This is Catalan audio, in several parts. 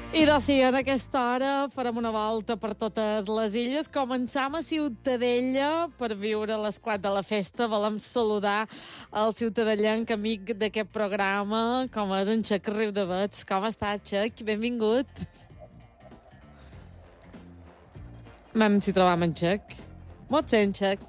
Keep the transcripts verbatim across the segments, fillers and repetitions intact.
I doncs sí, en aquesta hora farem una volta per totes les illes. Començam a Ciutadella per viure l'esclat de la festa. Volem saludar el ciutadellenc amic d'aquest programa, com és en Xec Riudavets. Com està, Xec? Benvingut. Vam si trobam en Xec. Molt sent, Xec.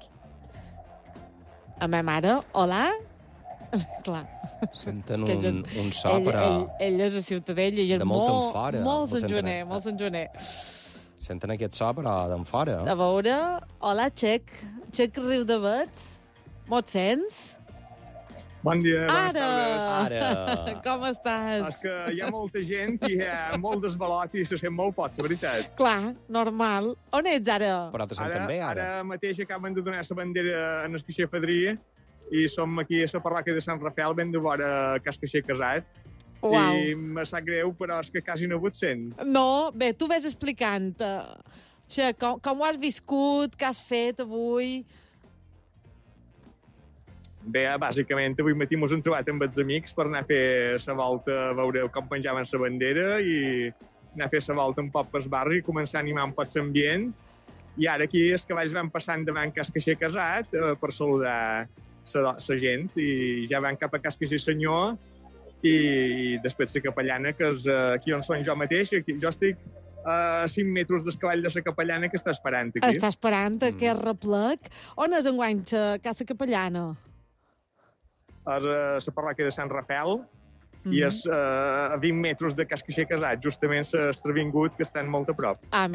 A ma mare, hola? Clar. Senten un, un, un so, ell, però... Ell, ell és a Ciutadella i és de molt molt, enfora. molt Ho Sant senten- Joaner, molt Sant Joaner. Senten aquest so, però d'en fora. A veure... Hola, Xec. Xec Riudavets. Mo't sents? Bon dia, bones Ara! tardes. Ara. Com estàs? És que hi ha molta gent i hi ha molt desvalot i se sent molt poc, la veritat. Clar, normal. On ets ara? Però te senten Ara, bé, ara? ara mateix acaben de donar la bandera en el caixer Fadrí i som aquí a la parròquia de Sant Rafael, ben de vora cas caixer casat. Uau. I me sap greu, però és que quasi no vos sent. No, bé, tu ves explicant. Xec, com, com ho has viscut? Què has fet avui? Bé, bàsicament, avui matí mos hem trobat amb els amics per anar a fer la volta, a veure com penjaven la bandera i anar a fer la volta un poc pel barri i començar a animar un poc l'ambient. I ara aquí els cavalls van passant davant cas caixer casat eh, per saludar la, la gent i ja van cap a cas caixer senyor i, i després la capellana, que és eh, aquí on som jo mateix. Aquí, jo estic a cinc metres del cavall de la capellana que està esperant aquí. Està esperant mm. aquest replec. On és enguany la casa capellana? És a la parròquia de Sant Rafael Mm-hmm. i és eh, a vint metres de cas caixer casat, justament l'estrevingut que estan molt a prop. Ah,